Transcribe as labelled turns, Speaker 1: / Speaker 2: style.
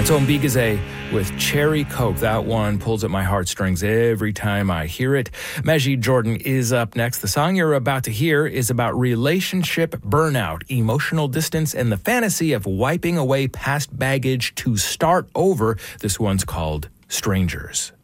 Speaker 1: That's Ombigeze with Cherry Coke. That one pulls at my heartstrings every time I hear it. Majid Jordan is up next. The song you're about to hear is about relationship burnout, emotional distance, and the fantasy of wiping away past baggage to start over. This one's called Strangers.